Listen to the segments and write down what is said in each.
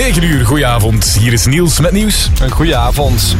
9:00, goedenavond. Hier is Niels met nieuws. Een goedenavond.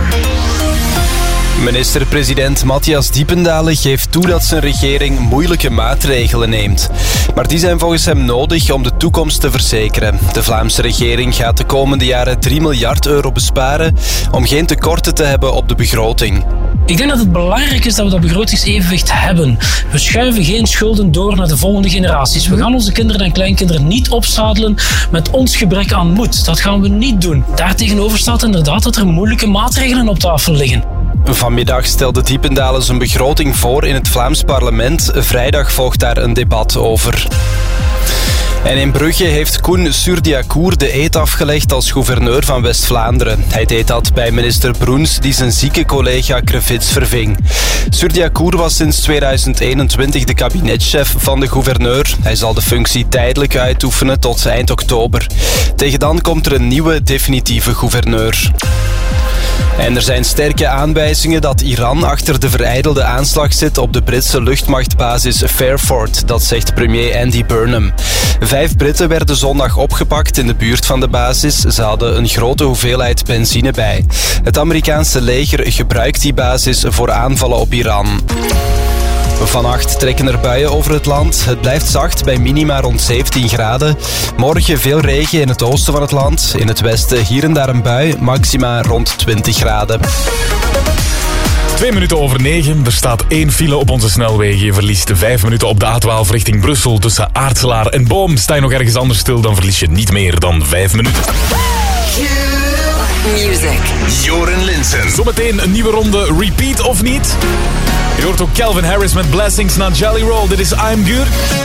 Minister-president Matthias Diependalen geeft toe dat zijn regering moeilijke maatregelen neemt. Maar die zijn volgens hem nodig om de toekomst te verzekeren. De Vlaamse regering gaat de komende jaren 3 miljard euro besparen om geen tekorten te hebben op de begroting. Ik denk dat het belangrijk is dat we dat begrotingsevenwicht hebben. We schuiven geen schulden door naar de volgende generaties. We gaan onze kinderen en kleinkinderen niet opzadelen met ons gebrek aan moed. Dat gaan we niet doen. Daartegenover staat inderdaad dat er moeilijke maatregelen op tafel liggen. Vanmiddag stelde Diependalen zijn begroting voor in het Vlaams parlement. Vrijdag volgt daar een debat over. En in Brugge heeft Koen Surdiacour de eed afgelegd als gouverneur van West-Vlaanderen. Hij deed dat bij minister Broens, die zijn zieke collega Crevits verving. Surdiacour was sinds 2021 de kabinetchef van de gouverneur. Hij zal de functie tijdelijk uitoefenen tot eind oktober. Tegen dan komt er een nieuwe definitieve gouverneur. En er zijn sterke aanwijzingen dat Iran achter de verijdelde aanslag zit op de Britse luchtmachtbasis Fairford. Dat zegt premier Andy Burnham. 5 Britten werden zondag opgepakt in de buurt van de basis. Ze hadden een grote hoeveelheid benzine bij. Het Amerikaanse leger gebruikt die basis voor aanvallen op Iran. Vannacht trekken er buien over het land. Het blijft zacht bij minima rond 17 graden. Morgen veel regen in het oosten van het land. In het westen hier en daar een bui, maxima rond 20 graden. 9:02. Er staat 1 file op onze snelwegen. Je verliest 5 minuten op de A12 richting Brussel. Tussen Aartselaar en Boom. Sta je nog ergens anders stil, dan verlies je niet meer dan 5 minuten. Music. Joren Linsen. Zometeen een nieuwe ronde Repeat of niet. Je hoort ook Calvin Harris met Blessings na Jelly Roll. Dit is I'm Good.